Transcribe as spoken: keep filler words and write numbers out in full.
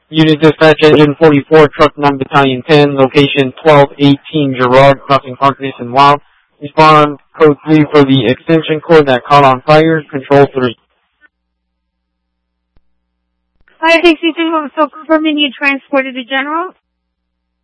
Unit Dispatch Engine forty-four, Truck nine Battalion ten, location twelve eighteen Girard, crossing Harkness and Wild. Respond code three for the extension cord that caught on fire, control three. Fire station, so confirming you transported to General.